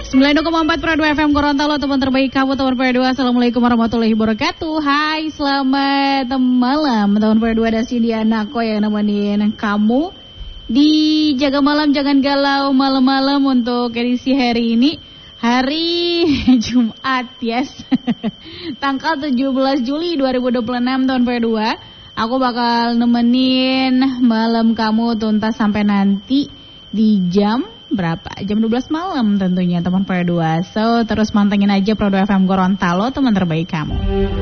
92,4 Pro 2 FM Gorontalo, teman terbaik kamu, teman Pro 2. Assalamualaikum warahmatullahi wabarakatuh. Hai, selamat malam teman Pro 2 dan Cindy Anako yang nemenin kamu di Jaga Malam Jangan Galau malam-malam untuk edisi hari ini. Hari Jumat, yes. Tanggal 17 Juli 2026 tahun Pro 2. Aku bakal nemenin malam kamu tuntas sampai nanti di jam berapa? Jam 12 malam tentunya teman Pro 2. So terus mantengin aja Pro 2 FM Gorontalo, teman terbaik kamu.